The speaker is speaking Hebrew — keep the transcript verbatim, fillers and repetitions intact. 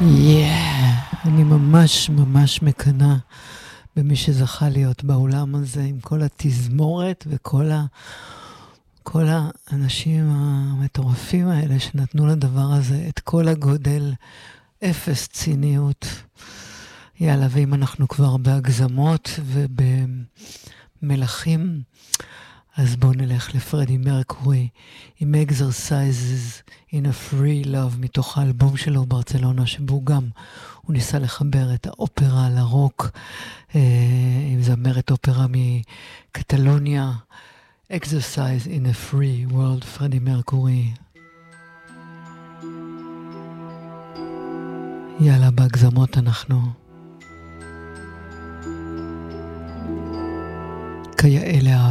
Yeah, אני ממש ממש מקנה במי שזכה להיות בעולם הזה עם כל התזמורת וכל ה... כל האנשים המטורפים האלה שנתנו לדבר הזה את כל הגודל, אפס ציניות. יאללה, ואם אנחנו כבר בהגזמות ובמלכים, אז בואו נלך לפרדי מרקורי עם Exercises in a Free Love מתוך האלבום שלו ברצלונה, שבו גם הוא ניסה לחבר את האופרה לרוק, אה, עם זמרת אופרה מקטלוניה. Exercise in a Free World, פרדי מרקורי. יאללה, בהגזמות אנחנו כיאה לאהבה.